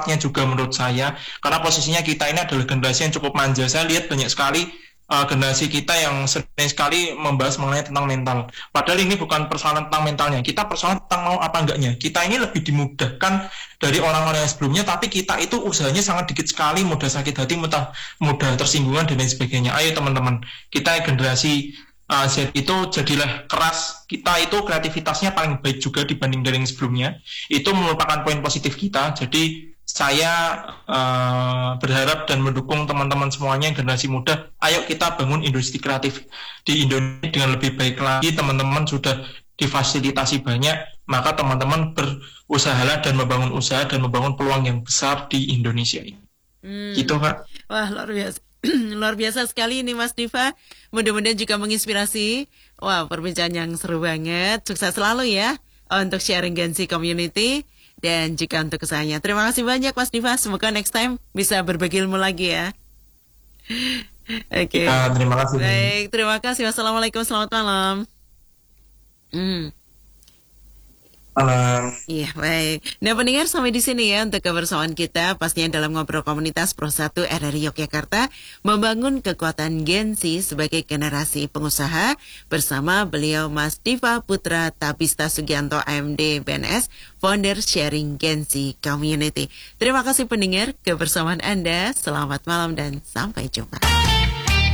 juga menurut saya, karena posisinya kita ini adalah generasi yang cukup manja. Saya lihat banyak sekali generasi kita yang sering sekali membahas mengenai tentang mental. Padahal ini bukan persoalan tentang mentalnya, kita persoalan tentang mau apa enggaknya. Kita ini lebih dimudahkan dari orang-orang yang sebelumnya, tapi kita itu usahanya sangat dikit sekali, mudah sakit hati, mudah tersinggungan dan lain sebagainya. Ayo teman-teman, kita generasi Z itu jadilah keras. Kita itu kreativitasnya paling baik juga dibanding dari yang sebelumnya. Itu merupakan poin positif kita. Jadi saya berharap dan mendukung teman-teman semuanya generasi muda. Ayo kita bangun industri kreatif di Indonesia dengan lebih baik lagi. Teman-teman sudah difasilitasi banyak, maka teman-teman berusahalah dan membangun usaha dan membangun peluang yang besar di Indonesia ini. Gitu, Kak. Wah, luar biasa. Luar biasa sekali ini Mas Diva. Mudah-mudahan juga menginspirasi. Wah, perbincangan yang seru banget. Sukses selalu ya untuk sharing Gen Z Community dan juga untuk usahanya. Terima kasih banyak Mas Diva. Semoga next time bisa berbagi ilmu lagi ya. Oke. Ya, terima kasih. Baik, terima kasih. Wassalamualaikum, selamat malam. Malam. Iya, baik. Nah, pendengar, sampai di sini ya untuk kebersamaan kita pastinya dalam ngobrol komunitas Pro 1 RRI Yogyakarta membangun kekuatan Gen Z sebagai generasi pengusaha bersama beliau Mas Diva Putra Tabista Sugianto AMD BNS, founder Sharing Gen Z Community. Terima kasih pendengar kebersamaan Anda. Selamat malam dan sampai jumpa.